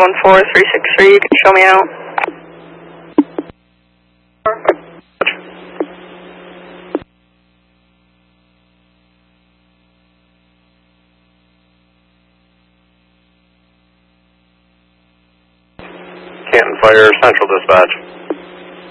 314-363, you can show me out. Canton Fire, Central Dispatch.